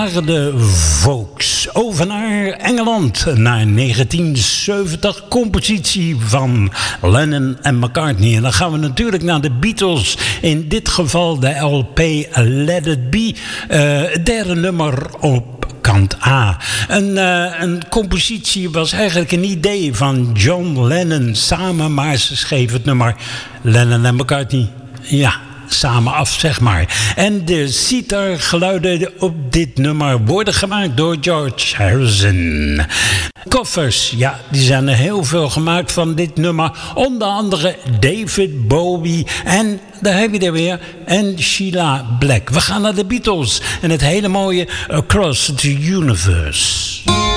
waren de Vokes. Over naar Engeland, naar 1970, compositie van Lennon en McCartney. En dan gaan we natuurlijk naar de Beatles. In dit geval de LP Let It Be. Het derde nummer op kant A. Een compositie was eigenlijk een idee van John Lennon samen, maar ze schreef het nummer Lennon en McCartney. Ja, samen af, zeg maar. En de sitargeluiden op dit nummer worden gemaakt door George Harrison. Koffers, ja, die zijn er heel veel gemaakt van dit nummer. Onder andere David Bowie en, daar heb je er weer, en Sheila Black. We gaan naar de Beatles en het hele mooie Across the Universe.